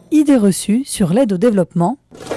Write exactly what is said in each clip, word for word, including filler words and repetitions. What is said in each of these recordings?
Idées reçues sur l'aide au développement.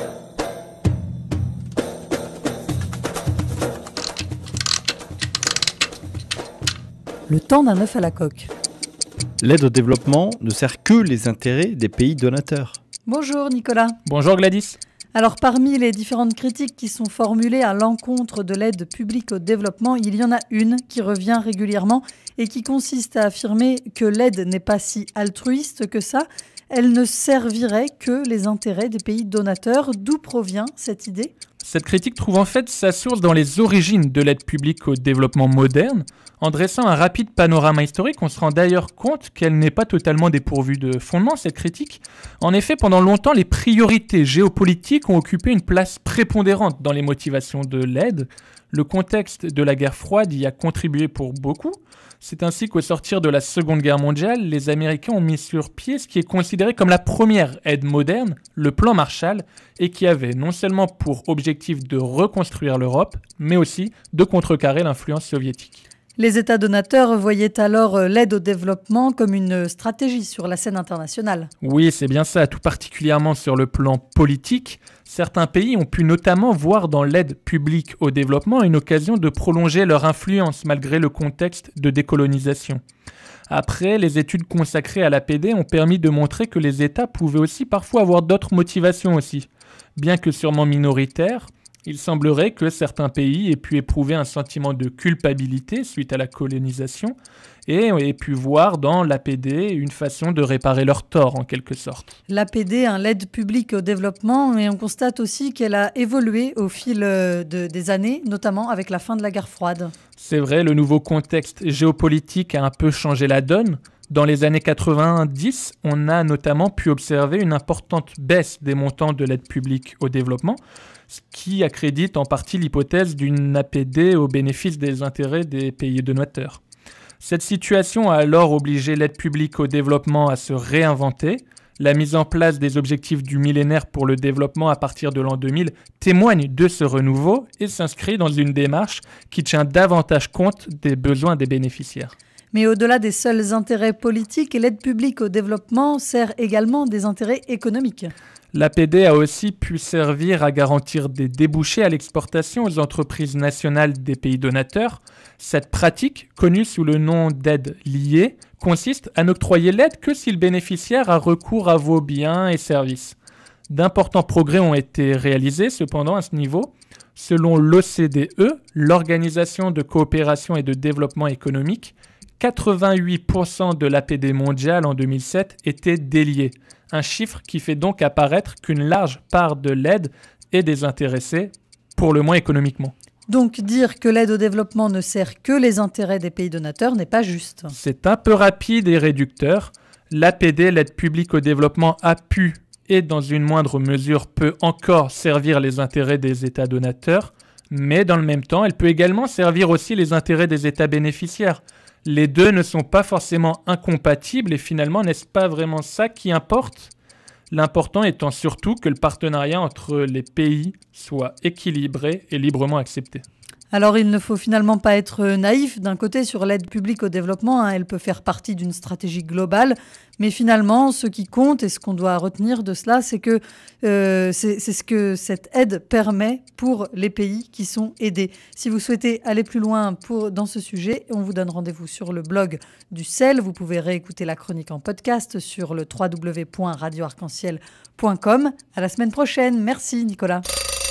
Le temps d'un œuf à la coque. L'aide au développement ne sert que les intérêts des pays donateurs. Bonjour Nicolas. Bonjour Gladys. Alors parmi les différentes critiques qui sont formulées à l'encontre de l'aide publique au développement, il y en a une qui revient régulièrement et qui consiste à affirmer que l'aide n'est pas si altruiste que ça. Elle ne servirait que les intérêts des pays donateurs. D'où provient cette idée ? Cette critique trouve en fait sa source dans les origines de l'aide publique au développement moderne. En dressant un rapide panorama historique, on se rend d'ailleurs compte qu'elle n'est pas totalement dépourvue de fondement, cette critique. En effet, pendant longtemps, les priorités géopolitiques ont occupé une place prépondérante dans les motivations de l'aide. Le contexte de la guerre froide y a contribué pour beaucoup. C'est ainsi qu'au sortir de la Seconde Guerre mondiale, les Américains ont mis sur pied ce qui est considéré comme la première aide moderne, le plan Marshall, et qui avait non seulement pour objectif de reconstruire l'Europe, mais aussi de contrecarrer l'influence soviétique. Les États donateurs voyaient alors l'aide au développement comme une stratégie sur la scène internationale. Oui, c'est bien ça, tout particulièrement sur le plan politique. Certains pays ont pu notamment voir dans l'aide publique au développement une occasion de prolonger leur influence malgré le contexte de décolonisation. Après, les études consacrées à l'A P D ont permis de montrer que les États pouvaient aussi parfois avoir d'autres motivations aussi. Bien que sûrement minoritaires, il semblerait que certains pays aient pu éprouver un sentiment de culpabilité suite à la colonisation et aient pu voir dans l'A P D une façon de réparer leurs torts en quelque sorte. L'A P D, hein, l'aide publique au développement, et on constate aussi qu'elle a évolué au fil de, des années, notamment avec la fin de la guerre froide. C'est vrai, le nouveau contexte géopolitique a un peu changé la donne. Dans les années quatre-vingt-dix, on a notamment pu observer une importante baisse des montants de l'aide publique au développement, ce qui accrédite en partie l'hypothèse d'une A P D au bénéfice des intérêts des pays donateurs. Cette situation a alors obligé l'aide publique au développement à se réinventer. La mise en place des objectifs du millénaire pour le développement à partir de l'an deux mille témoigne de ce renouveau et s'inscrit dans une démarche qui tient davantage compte des besoins des bénéficiaires. Mais au-delà des seuls intérêts politiques, l'aide publique au développement sert également des intérêts économiques. L'A P D a aussi pu servir à garantir des débouchés à l'exportation aux entreprises nationales des pays donateurs. Cette pratique, connue sous le nom d'aide liée, consiste à n'octroyer l'aide que si le bénéficiaire a recours à vos biens et services. D'importants progrès ont été réalisés cependant à ce niveau. Selon l'O C D E, l'Organisation de coopération et de développement économique, quatre-vingt-huit pour cent de l'A P D mondiale en deux mille sept était déliée. Un chiffre qui fait donc apparaître qu'une large part de l'aide est désintéressée, pour le moins économiquement. Donc dire que l'aide au développement ne sert que les intérêts des pays donateurs n'est pas juste. C'est un peu rapide et réducteur. L'A P D, l'aide publique au développement, a pu et dans une moindre mesure peut encore servir les intérêts des États donateurs, mais dans le même temps, elle peut également servir aussi les intérêts des États bénéficiaires. Les deux ne sont pas forcément incompatibles et finalement, n'est-ce pas vraiment ça qui importe ? L'important étant surtout que le partenariat entre les pays soit équilibré et librement accepté. Alors il ne faut finalement pas être naïf. D'un côté, sur l'aide publique au développement, hein, elle peut faire partie d'une stratégie globale. Mais finalement, ce qui compte et ce qu'on doit retenir de cela, c'est que euh, c'est, c'est ce que cette aide permet pour les pays qui sont aidés. Si vous souhaitez aller plus loin pour, dans ce sujet, on vous donne rendez-vous sur le blog du C E L. Vous pouvez réécouter la chronique en podcast sur le w w w point radio arc en ciel point com. À la semaine prochaine. Merci Nicolas.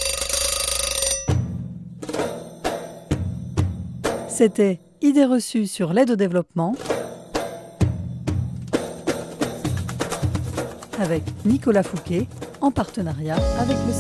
C'était Idées reçues sur l'aide au développement avec Nicolas Fouquet en partenariat avec le C E L.